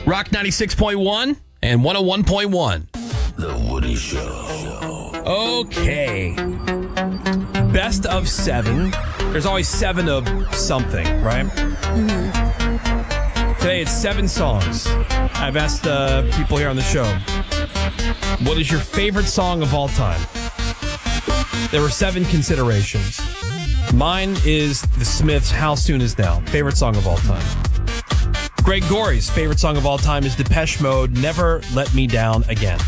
Rock 96.1 and 101.1. The Woody Show. Okay. Best of 7. There's always 7 of something, right? Mm-hmm. Today it's 7 songs. I've asked people here on the show, what is your favorite song of all time? There were 7 considerations. Mine is The Smiths' How Soon Is Now. Favorite song of all time. Greg Gorey's favorite song of all time is Depeche Mode, Never Let Me Down Again.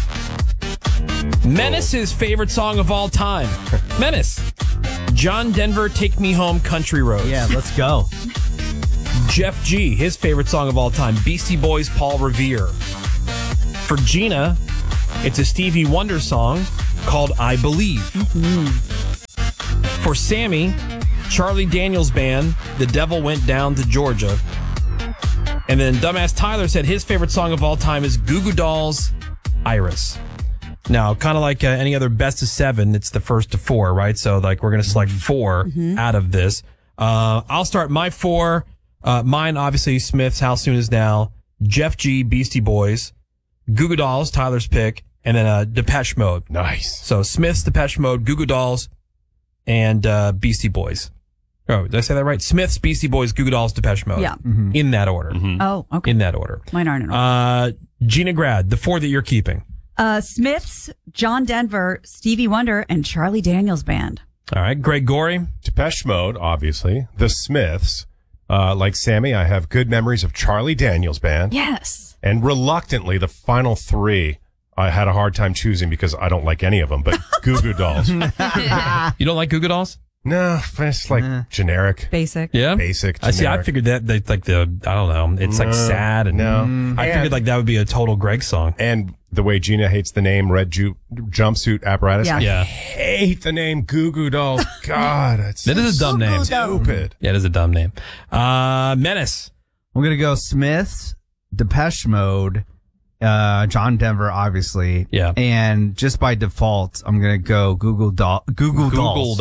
Menace's favorite song of all time. Menace. John Denver, Take Me Home, Country Roads. Yeah, let's go. Jeff G, his favorite song of all time, Beastie Boys, Paul Revere. For Gina, it's a Stevie Wonder song called I Believe. Mm-hmm. For Sammy, Charlie Daniels Band, The Devil Went Down to Georgia. And then Dumbass Tyler said his favorite song of all time is Goo Goo Dolls' Iris. Now, kind of like any other best of 7, it's the first to 4, right? So, like, we're going to select 4 out of this. I'll start my 4. Mine, obviously, Smiths, How Soon Is Now, Jeff G, Beastie Boys, Goo Goo Dolls, Tyler's pick, and then Depeche Mode. Nice. So, Smiths, Depeche Mode, Goo Goo Dolls, and Beastie Boys. Oh, did I say that right? Smiths, Beastie Boys, Goo Goo Dolls, Depeche Mode. Yeah. Mm-hmm. In that order. Mm-hmm. Oh, okay. In that order. Mine aren't in order. Gina Grad, the 4 that you're keeping. Smiths, John Denver, Stevie Wonder, and Charlie Daniels Band. All right. Greg Gorey. Depeche Mode, obviously. The Smiths. Like Sammy, I have good memories of Charlie Daniels Band. Yes. And reluctantly, the final 3, I had a hard time choosing because I don't like any of them, but Goo Goo Dolls. You don't like Goo Goo Dolls? No, it's like generic. Basic. Yeah? Basic, I see. I generic. figured that, like I don't know, it's like sad. And I figured like that would be a total Greg song. And the way Gina hates the name Red Jumpsuit Apparatus. Yeah. Yeah. I hate the name Goo Goo Dolls. God, that is a dumb name. Stupid. Yeah, it is a dumb name. Menace. I'm going to go Smiths, Depeche Mode, John Denver, obviously. Yeah. And just by default, I'm going to go Google Dolls. Google Dolls.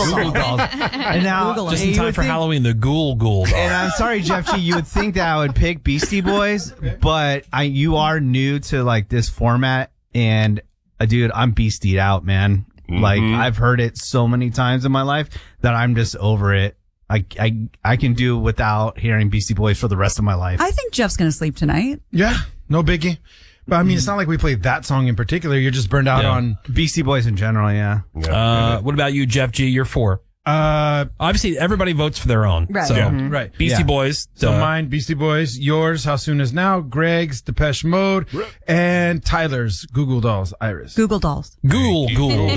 And now, Just in time for Halloween, the Ghoul Dolls. And I'm sorry, Jeff G, you would think that I would pick Beastie Boys, but you are new to like this format, and dude, I'm beastied out, man. Mm-hmm. Like I've heard it so many times in my life that I'm just over it. I can do without hearing Beastie Boys for the rest of my life. I think Jeff's going to sleep tonight. Yeah, no biggie. But I mean, it's not like we played that song in particular. You're just burned out on Beastie Boys in general, yeah. What about you, Jeff G? You're 4. Obviously, everybody votes for their own. Right. So, right. Beastie Boys. So mine, Beastie Boys. Yours, How Soon Is Now. Greg's, Depeche Mode. And Tyler's, Google Dolls, Iris. Google Dolls. Ghoul Dolls.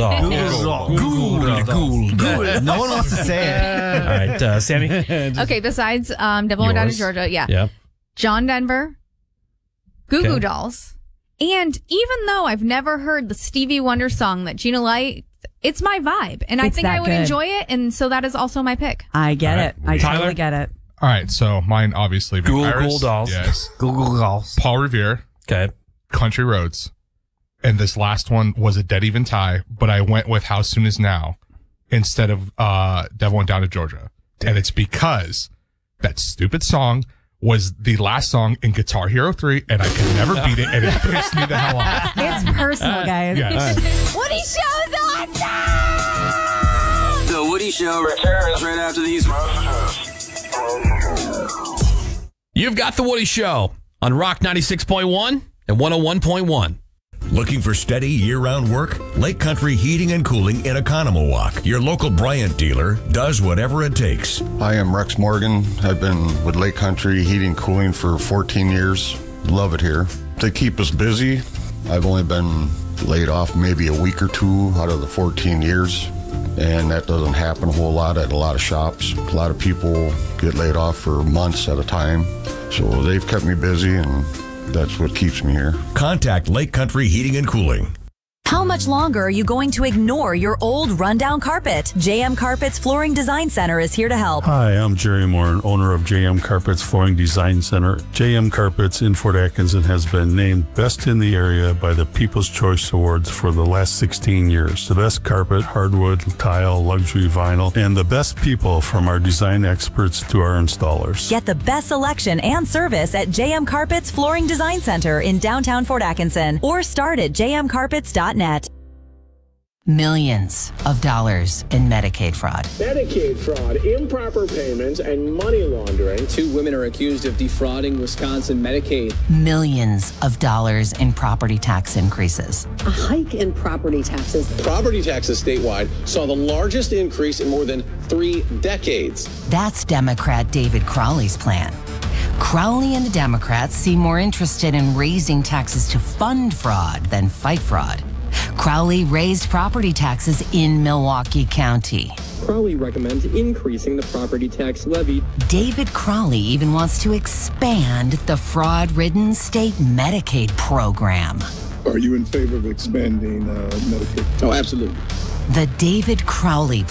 Ghoul. No one wants to say it. All right, Sammy. Okay, besides Devil Went Down to Georgia, Yeah. John Denver, Goo Goo Dolls, and even though I've never heard the Stevie Wonder song that Gina liked, it's my vibe, and I think I would enjoy it, and so that is also my pick. I get it. I Tyler? totally get it. All right, so mine obviously being Iris. Ghoul Dolls. Yes. Google Dolls. Paul Revere. Okay. Country Roads. And this last one was a dead even tie, but I went with How Soon Is Now instead of Devil Went Down to Georgia. And it's because that stupid song was the last song in Guitar Hero 3, and I could never beat it, and it pissed me the hell off. It's personal, guys. Yes. Woody Show's awesome! The Woody Show returns right after these messages. You've got The Woody Show on Rock 96.1 and 101.1. Looking for steady year-round work? Lake Country Heating and Cooling in Oconomowoc, your local Bryant dealer, does whatever it takes. Hi, I'm Rex Morgan. I've been with Lake Country Heating and Cooling for 14 years. Love it here. They keep us busy. I've only been laid off maybe a week or 2 out of the 14 years, and that doesn't happen a whole lot at a lot of shops. A lot of people get laid off for months at a time, so they've kept me busy, and that's what keeps me here. Contact Lake Country Heating and Cooling. How much longer are you going to ignore your old rundown carpet? JM Carpet's Flooring Design Center is here to help. Hi, I'm Jerry Moore, owner of JM Carpet's Flooring Design Center. JM Carpets in Fort Atkinson has been named best in the area by the People's Choice Awards for the last 16 years. The best carpet, hardwood, tile, luxury vinyl, and the best people from our design experts to our installers. Get the best selection and service at JM Carpet's Flooring Design Center in downtown Fort Atkinson or start at jmcarpets.net. Millions of dollars in Medicaid fraud. Medicaid fraud, improper payments, and money laundering. 2 women are accused of defrauding Wisconsin Medicaid. Millions of dollars in property tax increases. A hike in property taxes. Property taxes statewide saw the largest increase in more than 3 decades. That's Democrat David Crowley's plan. Crowley and the Democrats seem more interested in raising taxes to fund fraud than fight fraud. Crowley raised property taxes in Milwaukee County. Crowley recommends increasing the property tax levy. David Crowley even wants to expand the fraud-ridden state Medicaid program. Are you in favor of expanding Medicaid? Oh, absolutely. The David Crowley